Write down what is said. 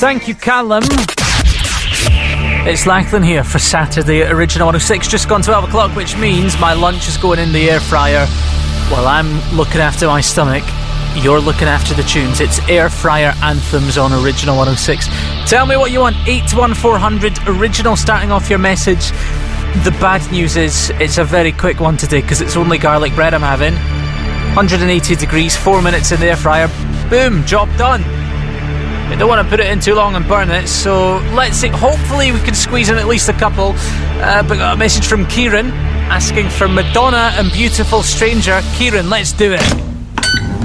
Thank you, Callum. It's Lachlan here for Saturday at Original 106. Just gone 12 o'clock, which means my lunch is going in the air fryer while I'm looking after my stomach. You're looking after the tunes. It's Air Fryer Anthems on Original 106. Tell me what you want. 81400 Original, starting off your message. The bad news is it's a very quick one today because it's only garlic bread I'm having. 180 degrees, 4 minutes in the air fryer. Boom, job done. We don't want to put it in too long and burn it, so let's see. Hopefully we can squeeze in at least a couple. But got a message from Kieran asking for Madonna and Beautiful Stranger. Kieran, let's do it.